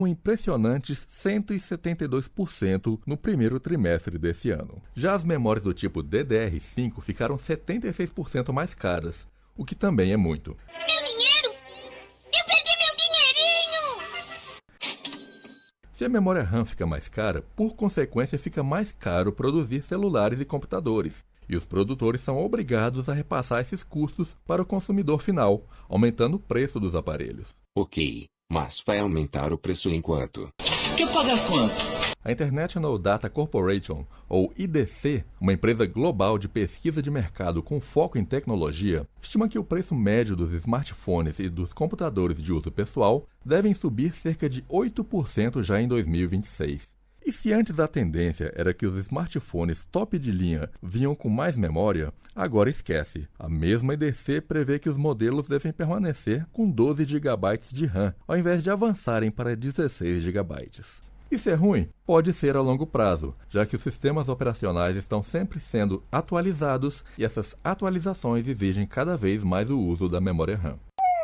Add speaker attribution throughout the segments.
Speaker 1: um impressionante 172% no primeiro trimestre desse ano. Já as memórias do tipo DDR5 ficaram 76% mais caras, o que também é muito.
Speaker 2: Meu dinheiro! Eu perdi meu dinheirinho!
Speaker 1: Se a memória RAM fica mais cara, por consequência fica mais caro produzir celulares e computadores. E os produtores são obrigados a repassar esses custos para o consumidor final, aumentando o preço dos aparelhos.
Speaker 3: Ok, mas vai aumentar o preço em quanto?
Speaker 4: Quer pagar quanto?
Speaker 1: A International Data Corporation, ou IDC, uma empresa global de pesquisa de mercado com foco em tecnologia, estima que o preço médio dos smartphones e dos computadores de uso pessoal devem subir cerca de 8% já em 2026. E se antes a tendência era que os smartphones top de linha vinham com mais memória, agora esquece. A mesma IDC prevê que os modelos devem permanecer com 12 GB de RAM, ao invés de avançarem para 16 GB. Isso é ruim? Pode ser a longo prazo, já que os sistemas operacionais estão sempre sendo atualizados e essas atualizações exigem cada vez mais o uso da memória RAM.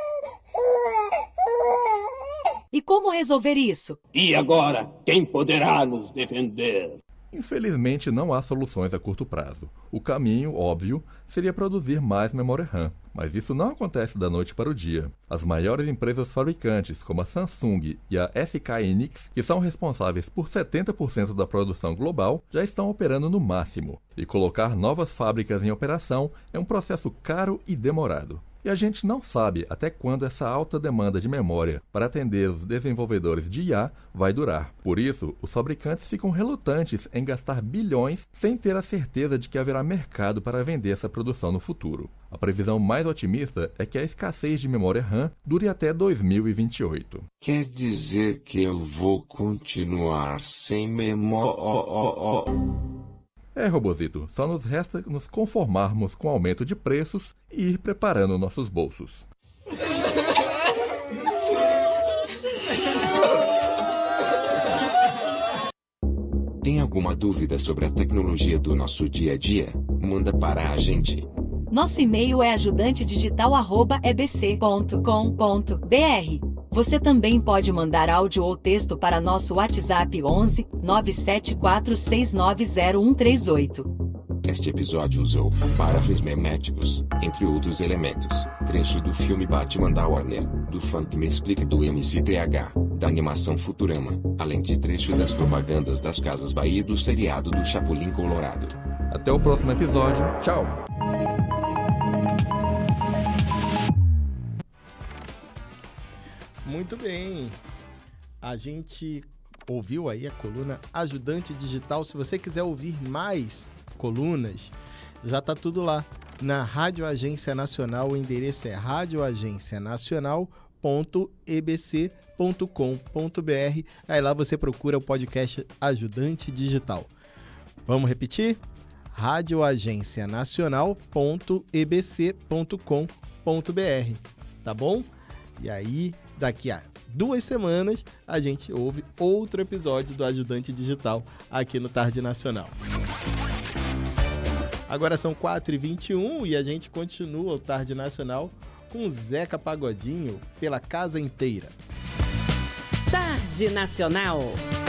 Speaker 5: E como resolver isso?
Speaker 4: E agora, quem poderá nos defender?
Speaker 1: Infelizmente, não há soluções a curto prazo. O caminho, óbvio, seria produzir mais memória RAM, mas isso não acontece da noite para o dia. As maiores empresas fabricantes, como a Samsung e a SK Hynix, que são responsáveis por 70% da produção global, já estão operando no máximo. E colocar novas fábricas em operação é um processo caro e demorado. E a gente não sabe até quando essa alta demanda de memória para atender os desenvolvedores de IA vai durar. Por isso, os fabricantes ficam relutantes em gastar bilhões sem ter a certeza de que haverá mercado para vender essa produção no futuro. A previsão mais otimista é que a escassez de memória RAM dure até 2028.
Speaker 3: Quer dizer que eu vou continuar sem memória?
Speaker 1: Robozito, só nos resta nos conformarmos com o aumento de preços e ir preparando nossos bolsos.
Speaker 3: Tem alguma dúvida sobre a tecnologia do nosso dia a dia? Manda para a gente.
Speaker 5: Nosso e-mail é ajudantedigital@ebc.com.br. Você também pode mandar áudio ou texto para nosso WhatsApp 11 974690138.
Speaker 3: Este episódio usou paráfrases meméticos, entre outros elementos, trecho do filme Batman da Warner, do Funk Me Explica do MCTH, da animação Futurama, além de trecho das propagandas das Casas Bahia e do seriado do Chapolin Colorado.
Speaker 1: Até o próximo episódio. Tchau!
Speaker 6: Muito bem, a gente ouviu aí a coluna Ajudante Digital. Se você quiser ouvir mais colunas, já está tudo lá na Rádio Agência Nacional. O endereço é radioagencianacional.ebc.com.br. Aí lá você procura o podcast Ajudante Digital. Vamos repetir? radioagencianacional.ebc.com.br, tá bom? E aí, daqui a 2 semanas, a gente ouve outro episódio do Ajudante Digital aqui no Tarde Nacional. Agora são 4h21 e a gente continua o Tarde Nacional com Zeca Pagodinho pela casa inteira.
Speaker 7: Tarde Nacional.